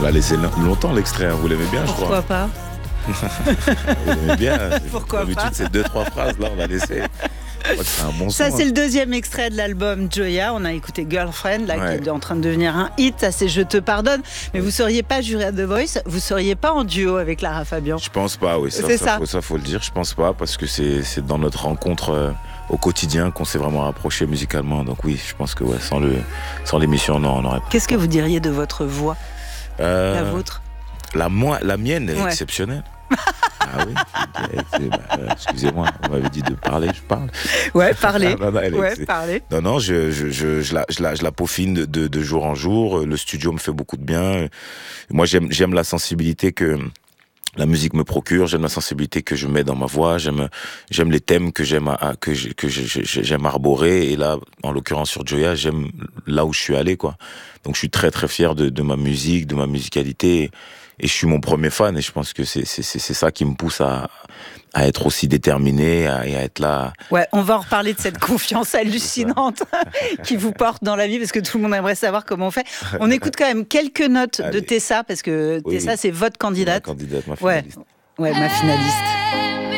on l'a laissé longtemps l'extrait, hein. Vous l'aimez bien, je crois. Pourquoi pas? Vous l'aimez bien. Pourquoi D'habitude, pas? c'est 2-3 phrases, là, on l'a laissé. Je crois que c'est un bon Ça, son, c'est hein. le deuxième extrait de l'album Joya. On a écouté Girlfriend, là, Ouais. qui est en train de devenir un hit. Ça, c'est Je te pardonne. Mais vous seriez pas juré à The Voice, vous seriez pas en duo avec Lara Fabian. Je pense pas, oui. C'est ça. Faut le dire. Je pense pas, parce que c'est dans notre rencontre au quotidien qu'on s'est vraiment rapproché musicalement. Donc oui, je pense que ouais, sans l'émission, non, on aurait pas. Qu'est-ce que vous diriez de votre voix, la vôtre? La mienne est exceptionnelle. Ah oui, excusez-moi, on m'avait dit de parler, je parle. Ouais, parlez. Non, elle est Ouais, parlez. Non, je la peaufine de jour en jour. Le studio me fait beaucoup de bien. Moi, j'aime la sensibilité que la musique me procure. J'aime la sensibilité que je mets dans ma voix. J'aime les thèmes que j'aime j'aime arborer. Et là, en l'occurrence sur Joya, j'aime là où je suis allé, quoi. Donc, je suis très très fier de ma musique, de ma musicalité. Et je suis mon premier fan, et je pense que c'est ça qui me pousse à être aussi déterminé et à être là. Ouais, on va en reparler de cette confiance hallucinante qui vous porte dans la vie, parce que tout le monde aimerait savoir comment on fait. On écoute quand même quelques notes de Tessa, parce que Tessa, c'est votre candidate. Ma candidate, ma finaliste. Ouais, ma finaliste.